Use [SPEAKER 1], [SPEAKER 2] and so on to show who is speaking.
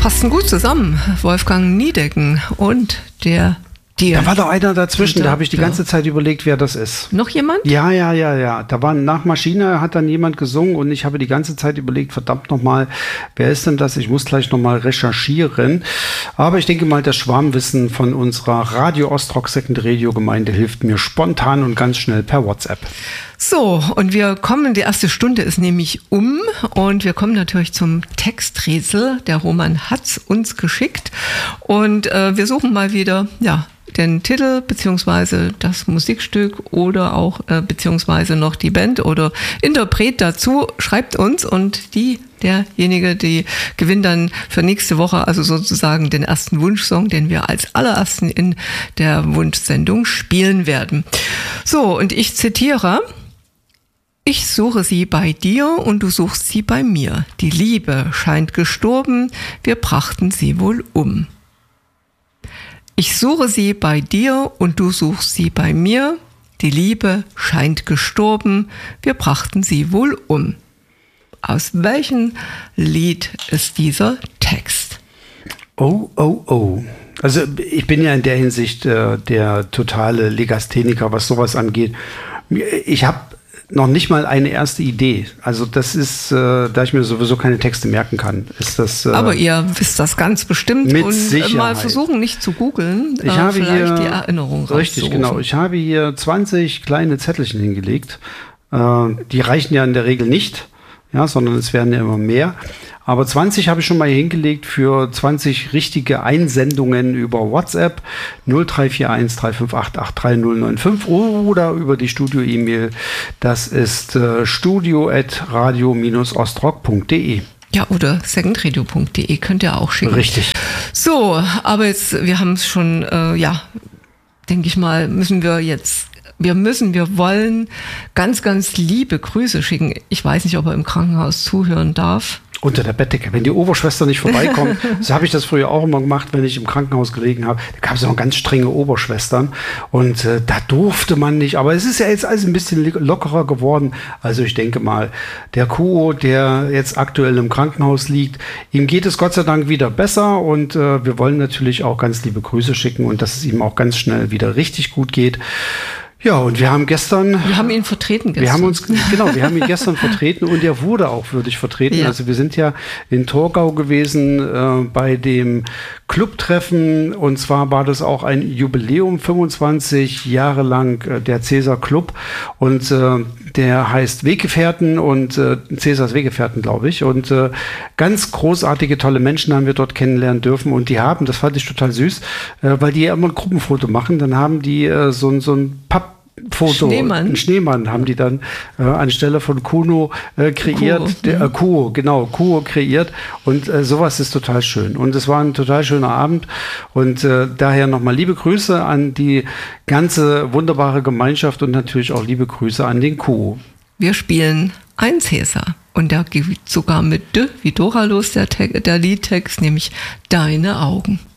[SPEAKER 1] Passten gut zusammen, Wolfgang Niedecken und der Dir.
[SPEAKER 2] Da war doch einer dazwischen, da habe ich die ganze Zeit überlegt, wer das ist.
[SPEAKER 1] Noch jemand?
[SPEAKER 2] Ja. Da war nach Maschine, hat dann jemand gesungen und ich habe die ganze Zeit überlegt, verdammt nochmal, wer ist denn das? Ich muss gleich nochmal recherchieren. Aber ich denke mal, das Schwarmwissen von unserer Radio Ostrock Second Radio Gemeinde hilft mir spontan und ganz schnell per WhatsApp.
[SPEAKER 1] So, und wir kommen, die erste Stunde ist nämlich um und wir kommen natürlich zum Texträtsel. Der Roman hat's uns geschickt und wir suchen mal wieder, den Titel beziehungsweise das Musikstück oder auch beziehungsweise noch die Band oder Interpret dazu. Schreibt uns und derjenige, die gewinnt dann für nächste Woche also sozusagen den ersten Wunschsong, den wir als allerersten in der Wunschsendung spielen werden. So, und ich zitiere: Ich suche sie bei dir und du suchst sie bei mir. Die Liebe scheint gestorben, wir brachten sie wohl um. Ich suche sie bei dir und du suchst sie bei mir. Die Liebe scheint gestorben, wir brachten sie wohl um. Aus welchem Lied ist dieser Text?
[SPEAKER 2] Oh. Also ich bin ja in der Hinsicht der totale Legastheniker, was sowas angeht. Ich habe noch nicht mal eine erste Idee. Also das ist, da ich mir sowieso keine Texte merken kann, ist das...
[SPEAKER 1] Aber ihr wisst das ganz bestimmt
[SPEAKER 2] mit
[SPEAKER 1] und
[SPEAKER 2] Sicherheit.
[SPEAKER 1] Mal versuchen, nicht zu googeln,
[SPEAKER 2] ich habe
[SPEAKER 1] vielleicht
[SPEAKER 2] hier,
[SPEAKER 1] die Erinnerung rauszurufen.
[SPEAKER 2] Richtig, genau. Ich habe hier 20 kleine Zettelchen hingelegt. Die reichen ja in der Regel nicht, sondern es werden ja immer mehr. Aber 20 habe ich schon mal hier hingelegt für 20 richtige Einsendungen über WhatsApp 0341 358 83095 oder über die Studio-E-Mail. Das ist studio@radio-ostrock.de.
[SPEAKER 1] Ja, oder secondradio.de könnt ihr auch schicken.
[SPEAKER 2] Richtig.
[SPEAKER 1] So, aber jetzt, wir haben es schon, denke ich mal, wir wollen ganz, ganz liebe Grüße schicken. Ich weiß nicht, ob er im Krankenhaus zuhören darf.
[SPEAKER 2] Unter der Bettdecke. Wenn die Oberschwester nicht vorbeikommt, so habe ich das früher auch immer gemacht, wenn ich im Krankenhaus gelegen habe. Da gab es auch ganz strenge Oberschwestern und da durfte man nicht. Aber es ist ja jetzt alles ein bisschen lockerer geworden. Also ich denke mal, der Kuo, der jetzt aktuell im Krankenhaus liegt, ihm geht es Gott sei Dank wieder besser und wir wollen natürlich auch ganz liebe Grüße schicken und dass es ihm auch ganz schnell wieder richtig gut geht. Ja, und wir haben ihn vertreten gestern. Wir haben ihn gestern vertreten und er wurde auch würdig vertreten. Ja. Also wir sind ja in Torgau gewesen bei dem Clubtreffen und zwar war das auch ein Jubiläum, 25 Jahre lang der Cäsar Club und der heißt Weggefährten und Cäsars Weggefährten, glaube ich. Und ganz großartige, tolle Menschen haben wir dort kennenlernen dürfen und die haben, das fand ich total süß, weil die ja immer ein Gruppenfoto machen, dann haben die so ein Pappfoto, einen Schneemann haben die dann anstelle von Kuno kreiert, Kuo kreiert und sowas ist total schön und es war ein total schöner Abend und daher nochmal liebe Grüße an die ganze wunderbare Gemeinschaft und natürlich auch liebe Grüße an den Kuo.
[SPEAKER 1] Wir spielen ein Cäsar und der geht sogar mit D wie Dora los, der Liedtext, nämlich Deine Augen.